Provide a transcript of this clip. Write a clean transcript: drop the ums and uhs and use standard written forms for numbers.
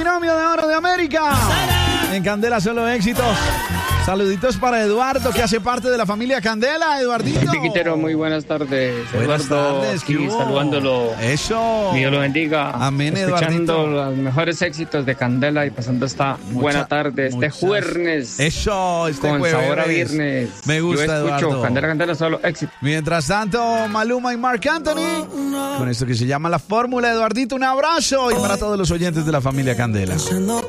Binomio de Oro de América. En Candela solo éxitos. Saluditos para Eduardo, que hace parte de la familia Candela. Eduardito. Quintero, muy buenas tardes. Buenas Eduardo, tardes, aquí saludándolo. Eso. Dios lo bendiga. Amén, escuchando Eduardito. los mejores éxitos de Candela y pasando esta buena tarde, este jueves. Eso, con jueves. sabor a viernes. Me gusta, Yo escucho Eduardo. Candela, solo éxito. Mientras tanto, Maluma y Marc Anthony, con esto que se llama La Fórmula. Eduardito, un abrazo. Y para todos los oyentes de la familia Candela.